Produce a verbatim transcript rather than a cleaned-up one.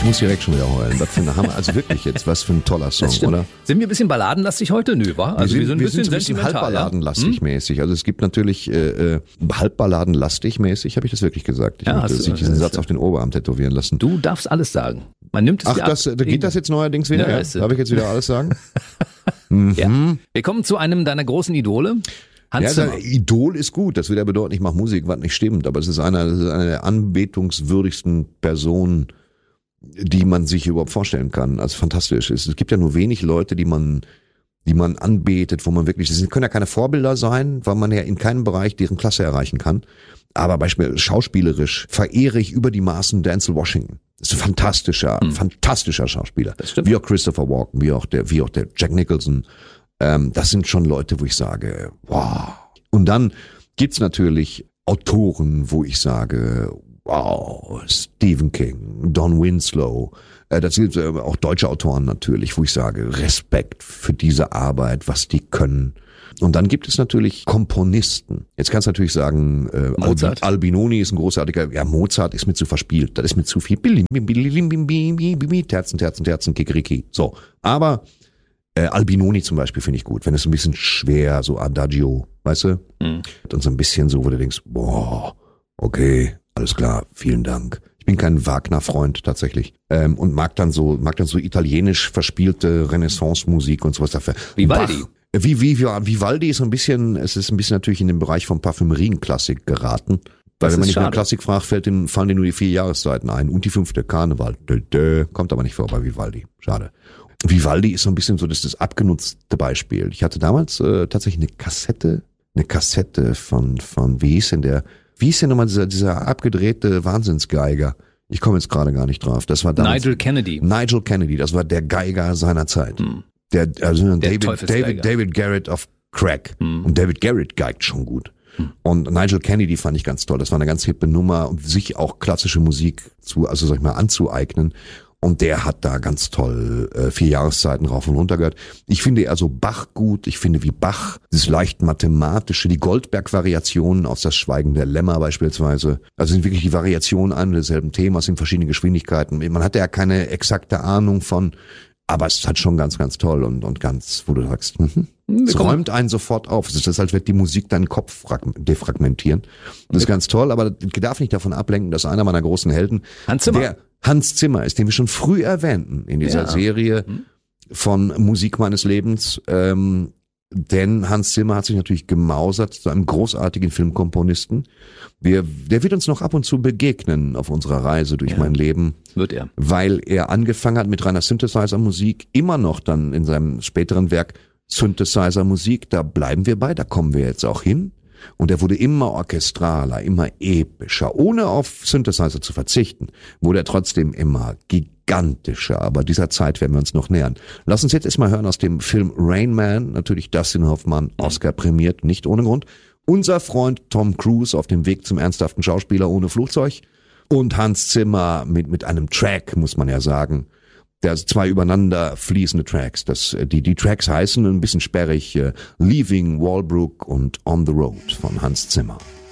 Ich muss direkt schon wieder heulen. Was für ein Hammer. Also wirklich jetzt, was für ein toller Song, oder? Sind wir ein bisschen balladenlastig heute? Nö, wa? Also wir sind, wir sind ein bisschen, wir sind ein bisschen halbballadenlastig ja? mäßig. Also es gibt natürlich äh, halbballadenlastig mäßig, habe ich das wirklich gesagt. Ich ja, möchte sich diesen Satz auf den Oberarm tätowieren lassen. Du darfst alles sagen. Man nimmt es Ach, dir das, ab. geht das jetzt neuerdings wieder? Ja, Ja, ist, Darf ich jetzt wieder alles sagen? mhm. Ja. Wir kommen zu einem deiner großen Idole. Hans ja, Zimmer. Idol ist gut, das will ja bedeuten, ich mache Musik, was nicht stimmt, aber es ist einer, das ist eine der anbetungswürdigsten Personen, die man sich überhaupt vorstellen kann. Also fantastisch. Es gibt ja nur wenig Leute, die man, die man anbetet, wo man wirklich, das können ja keine Vorbilder sein, weil man ja in keinem Bereich deren Klasse erreichen kann. Aber beispielsweise schauspielerisch verehre ich über die Maßen Denzel Washington. Das ist ein fantastischer, hm. fantastischer Schauspieler. Wie auch Christopher Walken, wie auch der, wie auch der Jack Nicholson. Ähm, das sind schon Leute, wo ich sage, wow. Und dann gibt's natürlich Autoren, wo ich sage, wow, Stephen King, Don Winslow, äh, das sind äh, auch deutsche Autoren natürlich, wo ich sage, Respekt für diese Arbeit, was die können. Und dann gibt es natürlich Komponisten. Jetzt kannst du natürlich sagen, äh, Mozart. Albinoni ist ein großartiger, ja, Mozart ist mir zu verspielt, das ist mir zu viel. Terzen, Terzen, Terzen, Kikeriki. So, aber Äh, Albinoni zum Beispiel finde ich gut, wenn es so ein bisschen schwer, so Adagio, weißt du? Mhm. Und so ein bisschen so, wo du denkst, boah, okay, alles klar, vielen Dank. Ich bin kein Wagner-Freund tatsächlich ähm, und mag dann so, mag dann so italienisch verspielte Renaissance-Musik und sowas dafür. Vivaldi. Wie, wie, wie, Vivaldi ist so ein bisschen, es ist ein bisschen natürlich in den Bereich von Parfümerien-Klassik geraten. Weil wenn man nicht nach Klassik fragt, fällt den, fallen dir nur die vier Jahreszeiten ein und die fünfte Karneval. Dö, dö, kommt aber nicht vor bei Vivaldi. Schade. Vivaldi ist so ein bisschen so das, das abgenutzte Beispiel. Ich hatte damals äh, tatsächlich eine Kassette, eine Kassette von, von wie hieß denn der, wie hieß denn nochmal dieser, dieser abgedrehte Wahnsinnsgeiger? Ich komme jetzt gerade gar nicht drauf. Das war damals Nigel Kennedy. Nigel Kennedy, das war der Geiger seiner Zeit. Hm. Der, also der David, David, David Garrett of Crack. Hm. Und David Garrett geigt schon gut. Hm. Und Nigel Kennedy fand ich ganz toll. Das war eine ganz hippe Nummer, um sich auch klassische Musik zu, also sag ich mal, anzueignen. Und der hat da ganz toll äh, vier Jahreszeiten rauf und runter gehört. Ich finde also Bach gut. Ich finde wie Bach, das leicht mathematische, die Goldberg-Variationen aus Das Schweigen der Lämmer beispielsweise. Also sind wirklich die Variationen eines derselben Themas in verschiedenen Geschwindigkeiten. Man hat ja keine exakte Ahnung von, aber es ist halt schon ganz, ganz toll und, und ganz, wo du sagst, mhm. Es räumt einen sofort auf. Es ist, als wird die Musik deinen Kopf defragmentieren. Das ist ganz toll, aber das darf nicht davon ablenken, dass einer meiner großen Helden, Hans Zimmer, der Hans Zimmer ist, den wir schon früh erwähnten in dieser ja. Serie von Musik meines Lebens. Ähm, denn Hans Zimmer hat sich natürlich gemausert zu einem großartigen Filmkomponisten. Wir, der wird uns noch ab und zu begegnen auf unserer Reise durch ja. mein Leben. Wird er. Weil er angefangen hat mit reiner Synthesizer-Musik, immer noch dann in seinem späteren Werk Synthesizer-Musik, da bleiben wir bei, da kommen wir jetzt auch hin. Und er wurde immer orchestraler, immer epischer, ohne auf Synthesizer zu verzichten, wurde er trotzdem immer gigantischer. Aber dieser Zeit werden wir uns noch nähern. Lass uns jetzt erstmal hören aus dem Film Rain Man, natürlich Dustin Hoffmann, Oscar prämiert, nicht ohne Grund. Unser Freund Tom Cruise auf dem Weg zum ernsthaften Schauspieler ohne Flugzeug. Und Hans Zimmer mit, mit einem Track, muss man ja sagen. Der zwei übereinander fließende Tracks. Das, die, die Tracks heißen ein bisschen sperrig, uh, Leaving Walbrook und On the Road von Hans Zimmer.